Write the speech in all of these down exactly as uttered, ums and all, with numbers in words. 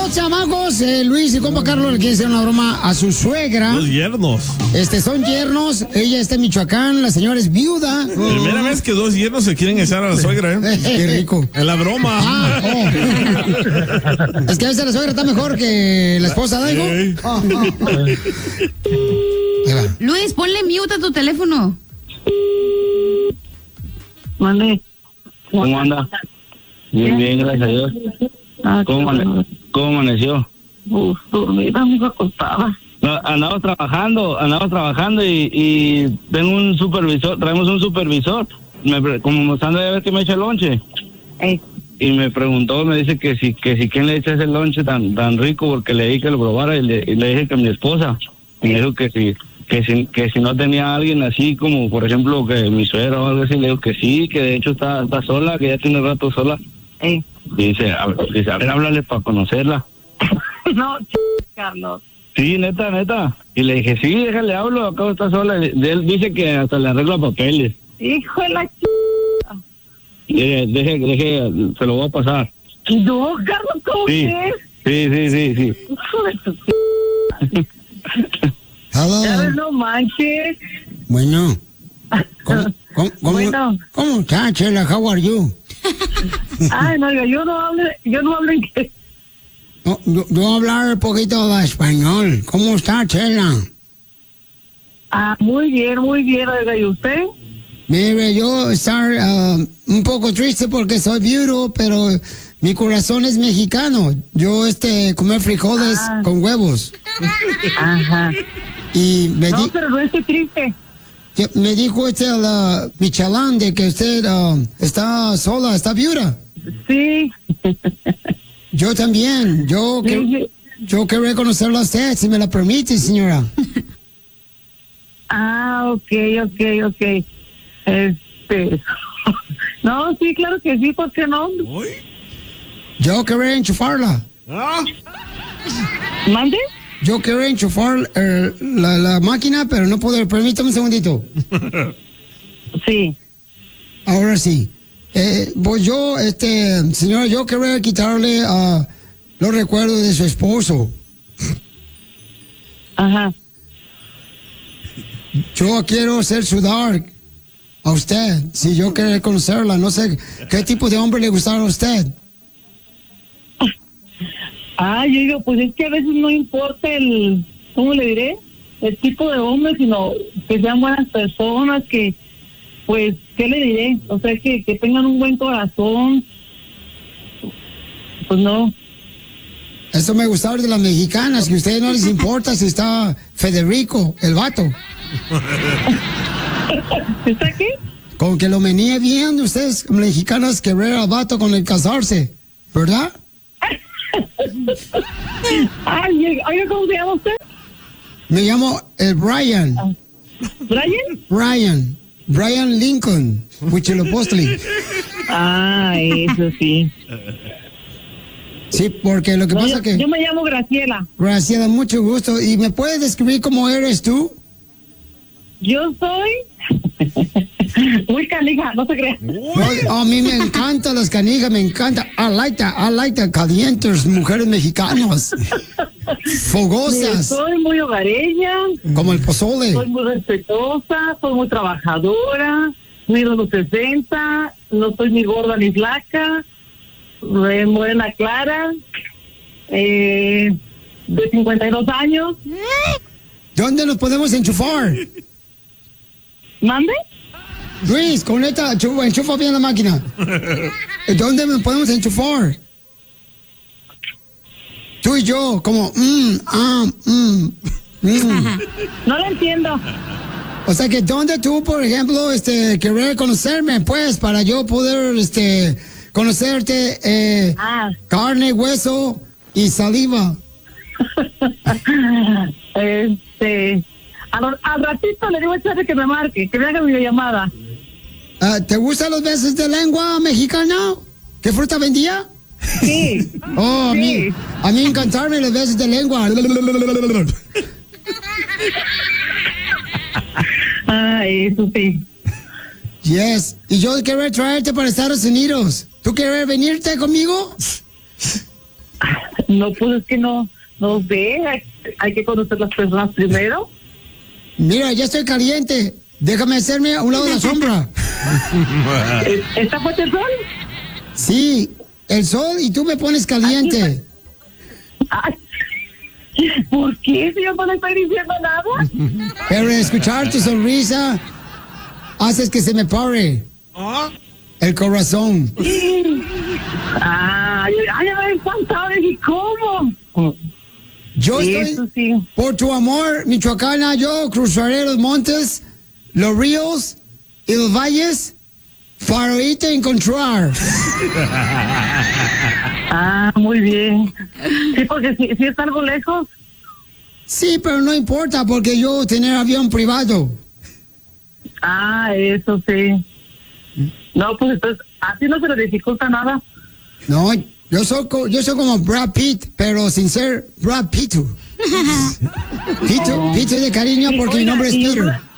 dos chamacos, eh, Luis y compa Carlos, le quieren hacer una broma a su suegra. Los yernos. Este, son yernos. Ella está en Michoacán, la señora es viuda. Primera vez que dos yernos se quieren echar a la suegra, ¿eh? Qué rico. Es la broma. Ah, oh. Es que a veces la suegra está mejor que la esposa, ¿no? Sí. Oh, oh, oh. Ahí va. Luis, ponle mute a tu teléfono. Mande. ¿Cómo anda? Bien, bien, gracias a Dios. Ah, ¿Cómo, amane- ¿Cómo amaneció? Uf, dormida, muy acostada. No, andamos trabajando, andamos trabajando y, y tengo un supervisor, traemos un supervisor. Me, pre- como me anda a ver que me echa el lonche. Eh, Y me preguntó, me dice que si, que si quién le echa ese lonche tan, tan rico porque le dije que lo probara y le, y le dije que mi esposa. Y me dijo que si, que si, que si no tenía alguien así como, por ejemplo, que mi suegra o algo así, le digo que sí, que de hecho está, está sola, que ya tiene rato sola. eh. Y dice, a ver, dice, a ver, háblale para conocerla. No, ch... Carlos. Sí, neta, neta. Y le dije, sí, déjale, hablo, acabo está sola. Y él dice que hasta le arregla papeles. Hijo de la ch... Deje, deje, deje, se lo voy a pasar. No, Carlos, ¿cómo Sí, que es? sí, sí, sí, sí. Hijo de tu ch... Hello. Ya ves, no manches. Bueno. ¿Cómo, cómo, cómo, Bueno. ¿Cómo está, Chela? How are you? Ay, no, yo no hablo, yo no hablo inglés. No, yo, yo voy a hablar un poquito de español. ¿Cómo está, Chela? Ah, muy bien, muy bien, oiga, ¿y usted? Mire, yo estar ah, un poco triste porque soy viudo, pero mi corazón es mexicano. Yo, este, comer frijoles Ah. con huevos. Ajá. Y me, No, di- pero no estoy triste. que- me dijo este, la Michalán, de que usted ah, está sola, está viuda. Sí. Yo también. Yo, que, Sí, sí. yo quería conocerla a usted, si me la permite, señora. Ah, ok, ok, ok. Este... No, sí, claro que sí, ¿por qué no? ¿Uy? Yo quería enchufarla. ¿Ah? ¿Mande? Yo quería enchufar eh, la, la máquina, pero no puedo. Permítame un segundito. Sí. Ahora sí. Eh, pues yo, este, señora, yo quería quitarle ah, los recuerdos de su esposo. Ajá. Yo quiero ser sudar a usted. Si yo quiero conocerla, no sé qué tipo de hombre le gustaba a usted. Ah, yo digo, pues es que a veces no importa el, ¿cómo le diré? El tipo de hombre, sino que sean buenas personas, que, pues, ¿qué le diré? O sea, que, que tengan un buen corazón. Pues no. Eso me gustaba de las mexicanas, que a ustedes no les importa si está Federico, el vato. ¿Está aquí? Con que lo menee bien, ustedes mexicanas querer al vato con el casarse, ¿verdad? Ay, oiga, ¿cómo se llama usted? Me llamo el Brian. ¿Brian? Brian. Brian Lincoln, Huitzilopochtli. Ah, eso sí. Sí, porque lo que No, pasa yo, que... yo me llamo Graciela. Graciela, mucho gusto. ¿Y me puedes describir cómo eres tú? Yo soy muy canija, no se crea. No, a mí me encantan las canijas, me encanta. I like that, I like that calientes, mujeres mexicanas. Fogosas, Soy muy hogareña, como el pozole. soy muy respetuosa, soy muy trabajadora, mido los sesenta, no soy ni gorda ni flaca, eh, morena clara, eh, de cincuenta y dos años. ¿Dónde nos podemos enchufar? ¿Mande? Luis, conecta, enchufa, enchufa bien la máquina. ¿Dónde nos podemos enchufar? Tú y yo, como, mmm, ah, mmm, mmm. No lo entiendo. O sea que, ¿dónde tú, por ejemplo, este, querer conocerme, pues, para yo poder, este, conocerte, eh, Ah, carne, hueso y saliva? este, a lo- al ratito le digo a Charlie que me marque, que me haga videollamada. Ah, ¿te gustan los besos de lengua mexicana? ¿Qué fruta vendía? Sí. Oh, a mí, Sí. a mí encantarme los besos de lengua. Ah, eso sí. Yes. Y yo quiero traerte para Estados Unidos. ¿Tú quieres venirte conmigo? No, pues es que no, no ve, hay, hay que conocer las personas primero. Mira, ya estoy caliente. Déjame hacerme a un lado de la sombra. ¿Está fuerte el sol? Sí, el sol y tú me pones caliente. Ay, ¿por qué, si yo no le estoy diciendo nada? Pero escuchar tu sonrisa haces que se me pare el corazón. Ay, ay, ay, espantado, ¿y cómo? Yo Eso estoy, sí. por tu amor, Michoacana, yo cruzaré los montes, los ríos y los valles para irte a encontrar. Ah, muy bien. Sí, porque si, si es algo lejos. Sí, pero no importa porque yo tener avión privado. Ah, eso sí. No, pues entonces, así no se le dificulta nada. No, yo soy, co- yo soy como Brad Pitt, pero sin ser Brad Pitt. Pito, Pito de cariño Y, porque mi oiga, nombre es y Peter. una-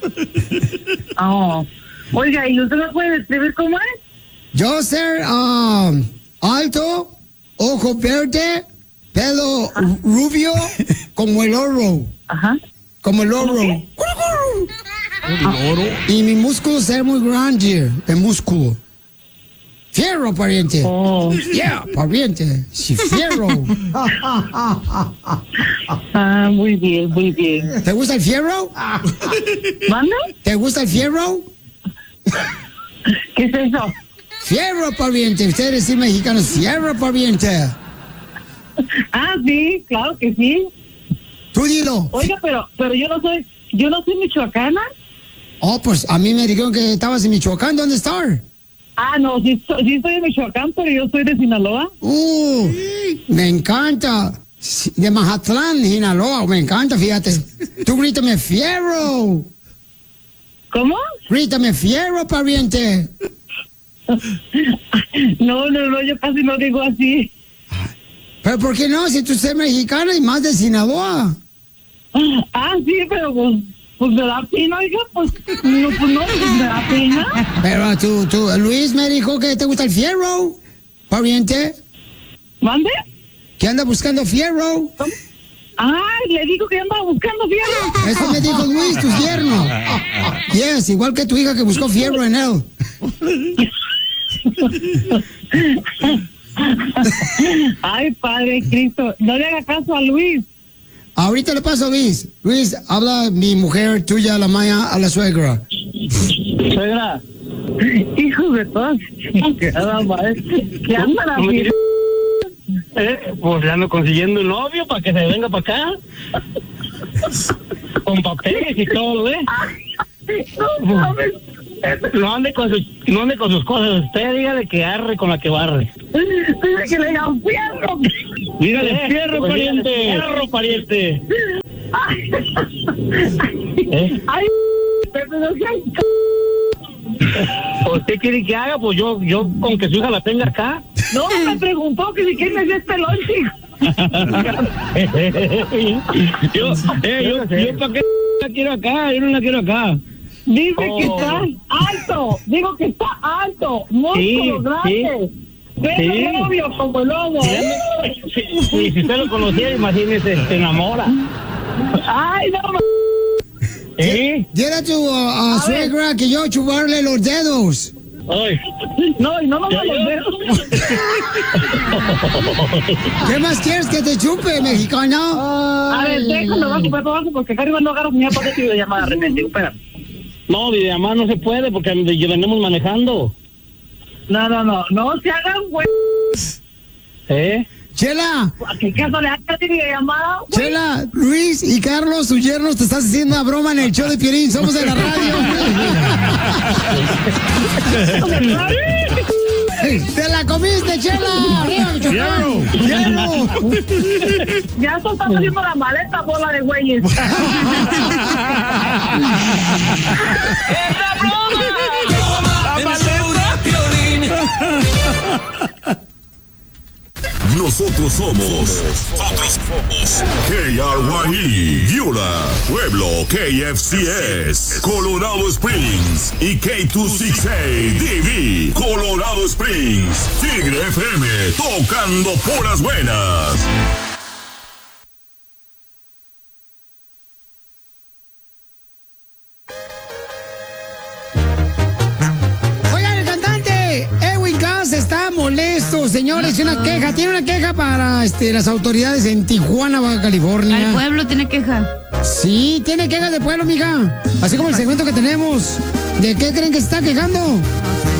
Oh. Oiga, ¿y usted me puede describir cómo es? Yo ser um, alto, ojo verde, pelo ru- rubio, como el oro, Ajá. como el oro. Y mi músculo ser muy grande, el músculo. Fierro, pariente. Oh. Yeah, pariente. Sí, fierro. Ah, muy bien, muy bien. ¿Te gusta el fierro? ¿Manda? ¿Te gusta el fierro? ¿Qué es eso? Fierro, pariente. Ustedes sí mexicanos, fierro, pariente. Ah, sí, claro que sí. Tú dilo. Oiga, pero, pero yo no soy, yo no soy michoacana. Oh, pues a mí me dijeron que estabas en Michoacán. ¿Dónde estás? Ah, no, sí, so- sí estoy de Michoacán, pero yo soy de Sinaloa. Uh, me encanta. Sí, de Mazatlán, Sinaloa, me encanta, fíjate. Tú grítame fierro. ¿Cómo? Grítame fierro, pariente. No, no, no, yo casi no digo así. Pero ¿por qué no? Si tú eres mexicana y más de Sinaloa. Ah, sí, pero pues, pues me da pena, oiga, pues, no, pues no, pues me da pena. Pero tú, tú, Luis me dijo que te gusta el fierro, pariente. ¿Mande? Que anda buscando fierro. Ay, le digo que andaba buscando fierro. Eso me dijo Luis, tu yerno. Yes, igual que tu hija que buscó fierro en él. Ay, Padre Cristo, no le haga caso a Luis. Ahorita le paso a Luis. Luis, habla mi mujer tuya, la Maya, a la suegra. Suegra. Hijos de todas. ¿Qué ¿Qué andan así? Eh, pues ya ando consiguiendo un novio para que se venga para acá. Con papeles y todo, ¿eh? No sabes. No ande con sus, no ande con sus cosas. Usted dígale que arre con la que barre. Dice que le digan fierro. Dígale fierro, pues pariente. Fierro, pariente. Ay, ¿Eh? ay, pero qué. Pues, ¿qué quiere que haga? Pues yo, yo con que su hija la tenga acá. No, me preguntó que si quién me dio este lonche. yo, eh, yo, yo para qué la quiero acá, yo no la quiero acá. Dice Oh. que está alto. Digo que está alto. Músculo Sí, grande. Pero sí. novio como el lobo. Si, si, si usted lo conociera, imagínese, se enamora. Ay, no, ma- ¿Eh? Dile a tu uh, uh, suegra que yo chuparle los dedos. Ay. no, y no nos Ya, los ya. dedos. ¿Qué más quieres que te chupe, mexicana? A ver, déjalo, va a comprar todo eso porque acá arriba no agarro ni a poder videollamada de repente. Espera. No, videollamada no se puede porque venimos manejando. No, no, no, no se hagan, güey. ¿Eh? Chela, ¿A qué caso le hagas videollamada, güey? Chela, Luis y Carlos, tus yernos, te estás haciendo una broma en el show de Piolín. Somos de la radio. ¡Te la comiste, Chela! ¡Arriba, Michoacán! ¡Hierro! Ya esto está haciendo la maleta, bola de güeyes. nosotros somos, nosotros somos K R Y E, Yula, Pueblo, K F C S, Colorado Springs y K doscientos sesenta y seis D V, Colorado Springs, Tigre F M, tocando puras buenas. Está molesto, señores, una queja, tiene una queja para este, las autoridades en Tijuana, Baja California. ¿El pueblo tiene queja? Sí, tiene queja de pueblo, mija. Así como el segmento que tenemos. ¿De qué creen que se está quejando?